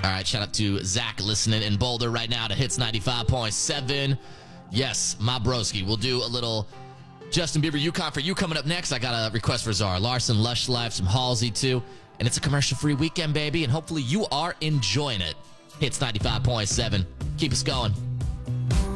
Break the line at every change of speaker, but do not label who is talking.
All right, shout out to Zach listening in Boulder right now to Hits 95.7. Yes, my broski. We'll do a little Justin Bieber UConn for you coming up next. I got a request for Zara Larson, Lush Life, some Halsey too. And it's a commercial-free weekend, baby, and hopefully you are enjoying it. Hits 95.7. Keep us going.